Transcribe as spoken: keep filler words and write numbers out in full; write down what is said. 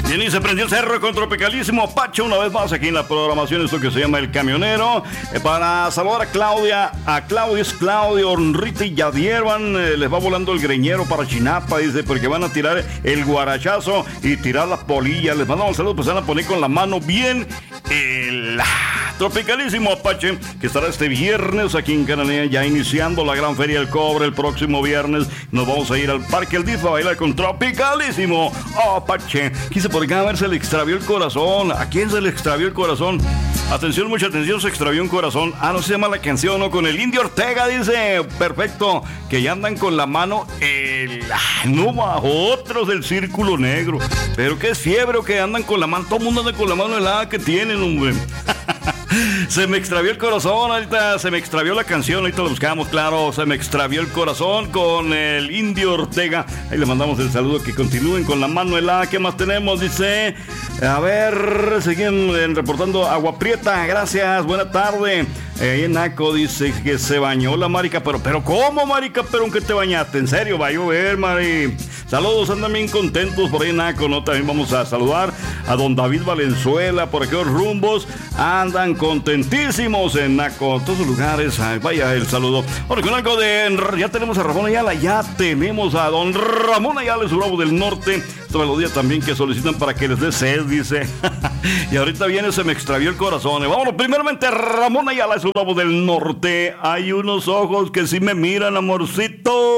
Bien, y se prendió el cerro con Tropicalísimo Pacho una vez más aquí en la programación, esto que se llama El Camionero. Eh, para saludar a Claudia, a Claudio, es Claudio, Rita y Yadier van, eh, les va volando el greñero para Chinapa, dice, porque van a tirar el guarachazo y tirar las polillas. Les mandamos un saludo, pues van a poner con la mano bien el Tropicalísimo Apache, que estará este viernes aquí en Cananea, ya iniciando la gran feria del cobre. El próximo viernes nos vamos a ir al Parque El D I F a bailar con Tropicalísimo Apache. Quise por acá a ver, se le extravió el corazón. ¿A quién se le extravió el corazón? Atención, mucha atención, se extravió un corazón. Ah, no se llama la canción, ¿no? Con el Indio Ortega, dice. Perfecto. Que ya andan con la mano el... No más, otros del Círculo Negro. Pero qué es fiebre o que andan con la mano. Todo el mundo anda con la mano helada que tienen, hombre. Se me extravió el corazón, ahorita se me extravió la canción, ahorita lo buscamos, claro. Se me extravió el corazón con el Indio Ortega. Ahí le mandamos el saludo, que continúen con la mano helada. ¿Qué más tenemos? Dice, a ver, siguen reportando Agua Prieta, gracias, buena tarde. Eh, Naco dice que se bañó la marica, pero, pero ¿cómo, marica? ¿Pero en qué te bañaste? ¿En serio? Va a llover, Mari. Saludos, andan bien contentos por ahí, Naco, ¿no? También vamos a saludar a don David Valenzuela, por aquellos rumbos, andan contentísimos en Naco, todos los lugares. Ay, vaya el saludo. Ahora con algo de, ya tenemos a Ramón Ayala, ya tenemos a don Ramón Ayala, su bravo del norte. Esta melodía también que solicitan para que les dé sed, dice. Y ahorita viene, se me extravió el corazón. Vámonos primeramente, Ramón Ayala, su bravo del norte. Hay unos ojos que sí me miran, amorcito.